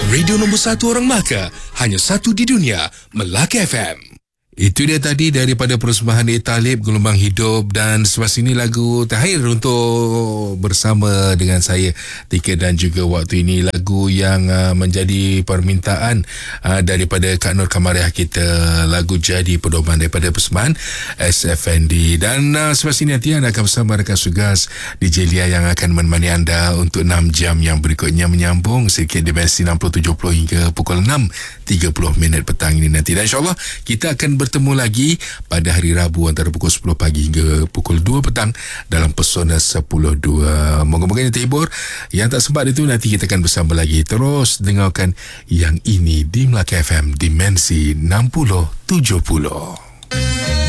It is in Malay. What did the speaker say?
Radio nombor 1 orang Melaka, hanya satu di dunia, Melaka FM. Itu dia tadi daripada persembahan Talib, Gelombang Hidup, dan selepas ini lagu terakhir untuk bersama dengan saya, Tika, dan juga waktu ini lagu yang menjadi permintaan daripada Kak Nur Kamariah kita, lagu Jadi Pedoman daripada persembahan SFND. Dan selepas ini nanti anda akan bersama rekan Sugas DJ Lia yang akan menemani anda untuk 6 jam yang berikutnya, menyambung sedikit dimensi 60-70 hingga pukul 6.30 petang ini nanti. Dan insyaAllah kita akan bertemu lagi pada hari Rabu antara pukul 10 pagi hingga pukul 2 petang dalam Pesona 10.2. Moga-moga yang terhibur. Yang tak sempat itu nanti kita akan bersama lagi. Terus dengarkan yang ini di Melaka FM Dimensi 60-70.